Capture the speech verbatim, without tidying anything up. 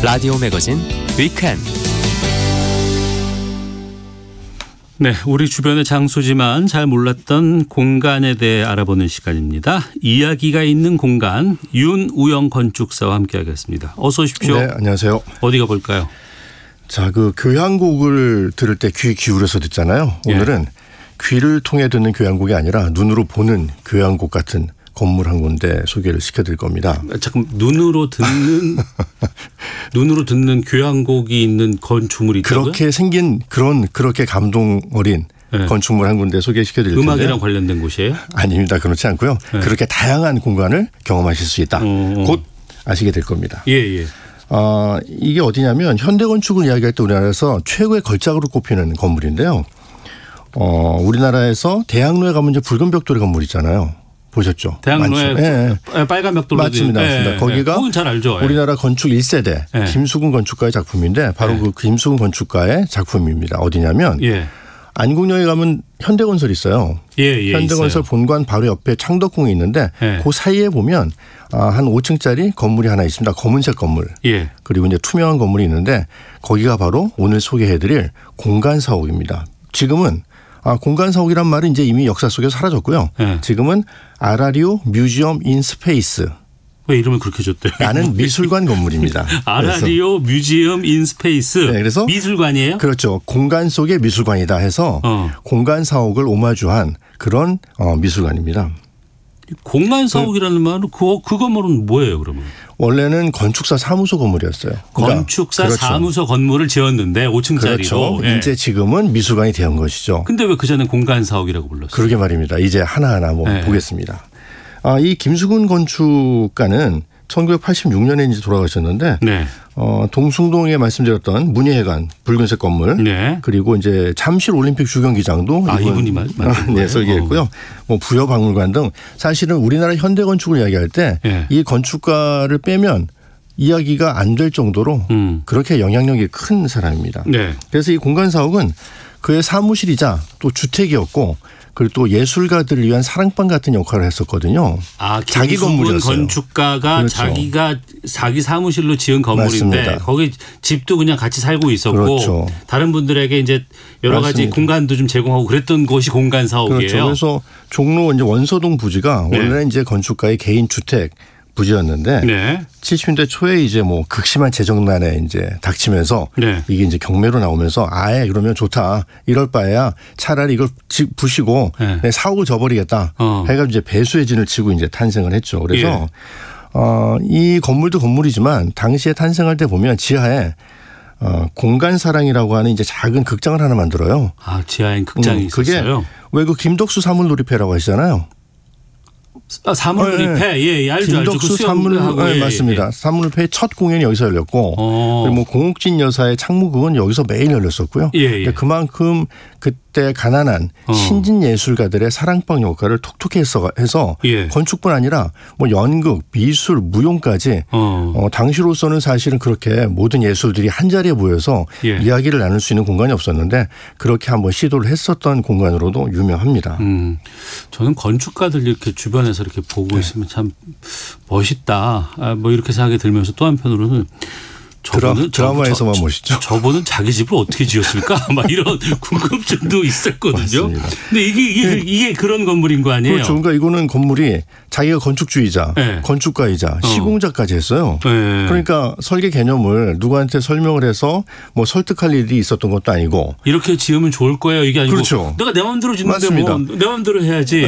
라디오 매거진 위켄드. 네, 우리 주변의 장소지만 잘 몰랐던 공간에 대해 알아보는 시간입니다. 이야기가 있는 공간, 윤우영 건축사와 함께하겠습니다. 어서 오십시오. 네, 안녕하세요. 어디가 볼까요? 자, 그 교향곡을 들을 때 귀 기울여서 듣잖아요. 오늘은 예. 귀를 통해 듣는 교향곡이 아니라 눈으로 보는 교향곡 같은 건물 한 군데 소개를 시켜드릴 겁니다. 잠깐, 눈으로 듣는 눈으로 듣는 교향곡이 있는 건축물이 있다고요? 그렇게 생긴 그런 그렇게 감동 어린 네. 건축물 한 군데 소개시켜드릴 텐데요. 음악이랑 관련된 곳이에요? 아닙니다. 그렇지 않고요. 네. 그렇게 다양한 공간을 경험하실 수 있다. 어. 곧 아시게 될 겁니다. 예, 예. 어, 이게 어디냐면 현대건축을 이야기할 때 우리나라에서 최고의 걸작으로 꼽히는 건물인데요. 어, 우리나라에서 대학로에 가면 이제 붉은 벽돌의 건물 있잖아요. 보셨죠? 대학로에 네. 빨간 벽돌로 맞습니다. 맞습니다. 네. 거기가 네. 잘 알죠. 우리나라 건축 일 세대 네. 김수근 건축가의 작품인데 바로 네. 그 김수근 건축가의 작품입니다. 어디냐면 예. 안국역에 가면 현대건설 있어요. 예, 예, 현대건설 있어요. 본관 바로 옆에 창덕궁이 있는데 예. 그 사이에 보면 한 오 층짜리 건물이 하나 있습니다. 검은색 건물. 예. 그리고 이제 투명한 건물이 있는데 거기가 바로 오늘 소개해드릴 공간사옥입니다. 지금은 아, 공간사옥이란 말은 이제 이미 역사 속에서 사라졌고요. 네. 지금은 아라리오 뮤지엄 인 스페이스. 왜 이름을 그렇게 줬대요? 라는 미술관 건물입니다. 아라리오 뮤지엄 인 스페이스. 네, 그래서 미술관이에요? 그렇죠. 공간 속의 미술관이다 해서 어. 공간사옥을 오마주한 그런 어, 미술관입니다. 공간사옥이라는 말은 그, 그 건물은 뭐예요 그러면? 원래는 건축사 사무소 건물이었어요. 그러니까 건축사 그렇죠. 사무소 건물을 지었는데 오 층짜리로. 그렇죠. 예. 이제 지금은 미술관이 된 것이죠. 근데 왜 그전에 공간사옥이라고 불렀어요? 그러게 말입니다. 이제 하나하나 한번 예. 보겠습니다. 아, 이 김수근 건축가는 천구백팔십육 년에 이제 돌아가셨는데 네. 어, 동숭동에 말씀드렸던 문예회관 붉은색 건물 네. 그리고 이제 잠실 올림픽 주경기장도 아, 이분이 만 네, 설계했고요. 어. 뭐 부여박물관 등 사실은 우리나라 현대 건축을 이야기할 때 이 네. 건축가를 빼면 이야기가 안 될 정도로 음. 그렇게 영향력이 큰 사람입니다. 네. 그래서 이 공간사옥은 그의 사무실이자 또 주택이었고 그리고 또 예술가들을 위한 사랑방 같은 역할을 했었거든요. 아, 자기 건물이었어요. 건축가가 그렇죠. 자기가 자기 사무실로 지은 건물인데 맞습니다. 거기 집도 그냥 같이 살고 있었고 그렇죠. 다른 분들에게 이제 여러 맞습니다. 가지 공간도 좀 제공하고 그랬던 곳이 공간사옥이에요. 그렇죠. 그래서 종로 이제 원서동 부지가 네. 원래는 이제 건축가의 개인 주택 부지였는데 네. 칠십 년대 초에 이제 뭐 극심한 재정난에 이제 닥치면서 네. 이게 이제 경매로 나오면서 아예 그러면 좋다 이럴 바에야 차라리 이걸 부시고 네. 사옥을 져버리겠다 어. 해가지고 이제 배수의 진을 치고 이제 탄생을 했죠. 그래서 예. 어, 이 건물도 건물이지만 당시에 탄생할 때 보면 지하에 어, 공간사랑이라고 하는 이제 작은 극장을 하나 만들어요. 아, 지하엔 극장이 음, 있었어요. 그게 왜 그 김덕수 사물놀이패라고 하시잖아요. 아, 사물놀이패, 예, 예, 알죠, 김덕수 알죠. 그 사물, 네, 예, 맞습니다. 예. 사물놀이패 첫 공연이 여기서 열렸고, 어. 그리고 뭐 공옥진 여사의 창무극은 여기서 매일 열렸었고요. 예, 예. 그만큼 그때 가난한 어. 신진 예술가들의 사랑방 역할을 톡톡히 해서, 해서 예. 건축뿐 아니라 뭐 연극, 미술, 무용까지 어. 어, 당시로서는 사실은 그렇게 모든 예술들이 한 자리에 모여서 예. 이야기를 나눌 수 있는 공간이 없었는데 그렇게 한번 시도를 했었던 공간으로도 유명합니다. 음, 저는 건축가들 이렇게 주변에서 이렇게 보고 네. 있으면 참 멋있다. 아, 뭐 이렇게 생각이 들면서 또 한편으로는 저분은 드라마에서만 저, 멋있죠. 저분은 자기 집을 어떻게 지었을까? 막 이런 궁금증도 있었거든요. 맞습니다. 근데 이게 이게, 네. 이게 그런 건물인 거 아니에요? 그렇죠. 그러니까 이거는 건물이 자기가 건축주의자, 네. 건축가이자 어. 시공자까지 했어요. 네. 그러니까 설계 개념을 누구한테 설명을 해서 뭐 설득할 일이 있었던 것도 아니고 이렇게 지으면 좋을 거예요. 이게 아니고 그렇죠. 내가 내 마음대로 짓는데 맞습니다. 뭐 내 마음대로 해야지.